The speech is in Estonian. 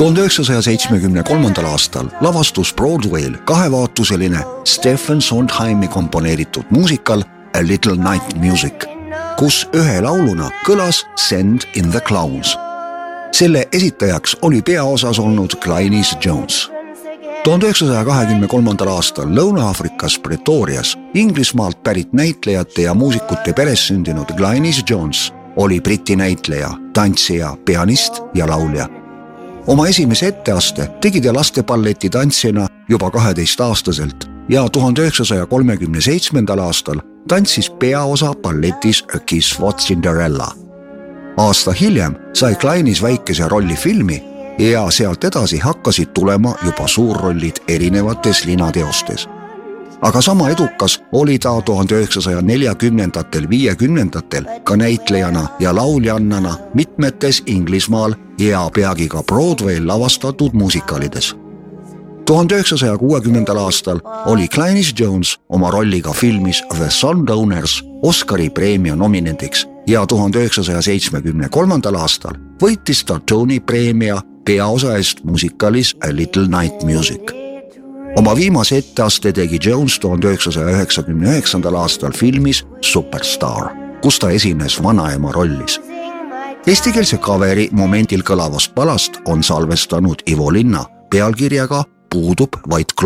1973. aastal lavastus Broadway'l kahevaatuseline Stephen Sondheimi komponeeritud muusikal A Little Night Music, kus ühe lauluna kõlas Send in the Clowns. Selle esitajaks oli peaosas olnud Glynis Jones. 1923. aastal Lõuna-Aafrikas Pretorias Inglismaalt pärit näitlejate ja muusikute peres sündinud Glynis Jones oli briti näitleja, tantsija, pianist ja laulja. Oma esimese etteaste tegi ta lastepalleti tantsijana juba 12-aastaselt ja 1937. aastal tantsis peaosa balletis A Kiss for Cinderella. Aasta hiljem sai Glynis väikese rolli filmi ja sealt edasi hakkasid tulema juba suurrollid erinevates linateostes. Aga sama edukas oli ta 1940-50 ka näitlejana ja lauljannana mitmetes Inglismaal ja peagi ka Broadway'l lavastatud muusikalides. 1960. aastal oli Glynis Jones oma rolliga filmis The Sundowners Oscari preemia nominendiks ja 1973. aastal võitis ta Tony preemia peaosa eest muusikalis A Little Night Music. Oma viimase etteaste tegi Jones 1999. aastal filmis Superstar, kus ta esines vanaema rollis. Eestikeelse kaveri momendil kõlavast palast on salvestanud Ivo Linna pealkirjaga Puudub vaid